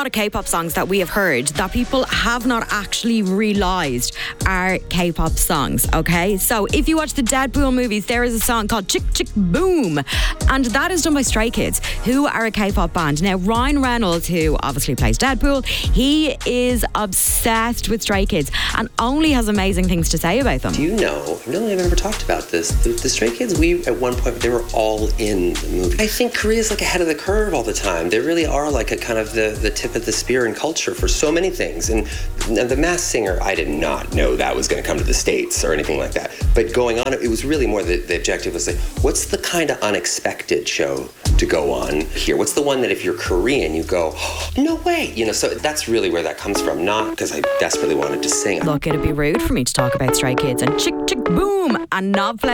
lot of K-pop songs that we have heard that people have not actually realised are K-pop songs, okay? So if you watch the Deadpool movies, there is a song called Chick Chick Boom, and that is done by Stray Kids, who are a K-pop band. Now, Ryan Reynolds, who obviously plays Deadpool, he is obsessed with Stray Kids and only has amazing things to say about them. Do you know, I don't think I've ever talked about this, the Stray Kids, at one point, they were all in the movie. I think Korea's like ahead of the curve all the time. They really are like a kind of the tip of the spear in culture for so many things. And The Masked Singer, I did not know that was going to come to the States or anything like that. But going on, it was really more the objective was like, what's the kind of unexpected show to go on here? What's the one that if you're Korean, you go, oh, no way, so that's really where that comes from, not because I desperately wanted to sing. Look, it'd be rude for me to talk about Stray Kids and Chick Chick Boom and not play